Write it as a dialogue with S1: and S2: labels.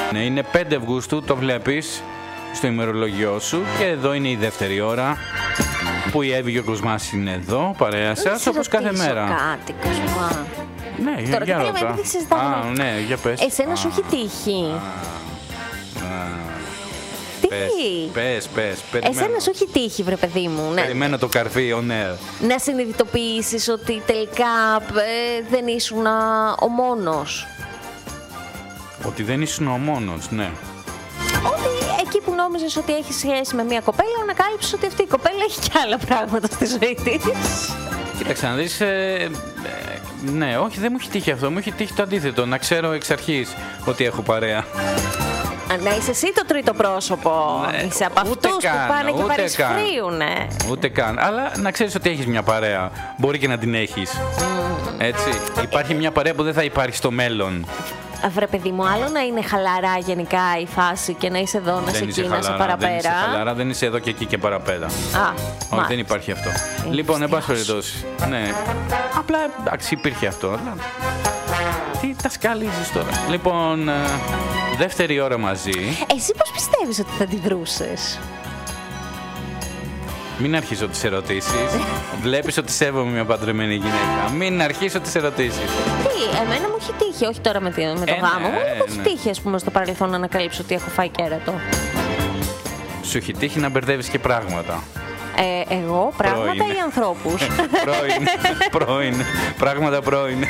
S1: Ναι, είναι 5 Αυγούστου, το βλέπεις στο ημερολογιό σου. Και εδώ είναι η δεύτερη ώρα που η Εύη και ο Κοσμάς είναι εδώ, παρέα σας, όπως κάθε μέρα.
S2: Κάτι, Κοσμά.
S1: Ναι,
S2: Τώρα
S1: για
S2: τι λέμε,
S1: ρώτα.
S2: επειδή συζητάμε.
S1: Ναι, για πες.
S2: Εσένα σου έχει τύχει. Τι?
S1: Πες, περιμένω.
S2: Εσένα σου έχει τύχει, βρε παιδί μου.
S1: Περιμένω το καρφί, ναι.
S2: Να συνειδητοποιήσεις ότι τελικά δεν ήσουν ο μόνος.
S1: Ότι δεν ήσουν ο μόνος, ναι.
S2: Ότι εκεί που νόμιζες ότι έχεις σχέση με μια κοπέλα, ανακάλυψες ότι αυτή η κοπέλα έχει κι άλλα πράγματα στη ζωή της.
S1: Κοίταξε να δεις, ναι, όχι, δεν μου έχει τύχει αυτό. Μου έχει τύχει το αντίθετο. Να ξέρω εξ αρχής ότι έχω παρέα.
S2: Να είσαι εσύ το τρίτο πρόσωπο. Είσαι από αυτούς που πάνε και παρισφρίουνε.
S1: Ούτε καν. Αλλά να ξέρεις ότι έχεις μια παρέα. Μπορεί και να την έχεις. Έτσι. Υπάρχει μια παρέα που δεν θα υπάρχει στο μέλλον.
S2: Βρε παιδί μου, άλλο να είναι χαλαρά γενικά η φάση και να είσαι εδώ, να σε εκεί, να σε παραπέρα.
S1: Δεν είσαι χαλαρά, δεν είσαι εδώ και εκεί και παραπέρα. Όχι, δεν υπάρχει αυτό. Λοιπόν, εν πάση περιπτώσει. Ναι. Απλά εντάξει, υπήρχε αυτό. Αλλά... Τι τα σκαλίζεις τώρα. Λοιπόν, δεύτερη ώρα μαζί.
S2: Εσύ πώς πιστεύεις ότι θα τη δρούσες?
S1: Μην αρχίσω τις ερωτήσεις. Βλέπεις ότι σέβομαι μια παντρεμένη γυναίκα. Μην αρχίσω τις ερωτήσεις.
S2: Τι, εμένα μου έχει τύχει, όχι τώρα με το γάμο μου, μου έχει τύχει, ας πούμε, στο παρελθόν να ανακαλύψω ότι έχω φάει κέρατο.
S1: Σου έχει τύχει να μπερδεύεις και πράγματα.
S2: Εγώ, πράγματα ή ανθρώπους?
S1: Πρώην. Πράγματα πρώην.